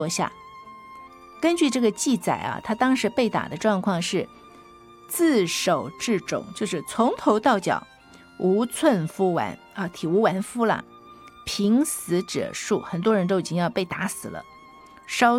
落下。根据这个记载啊，他当时被打的状况是自手至踵，就是从头到脚无寸肤完啊，体无完肤了。平死者数，很多人都已经要被打死了。稍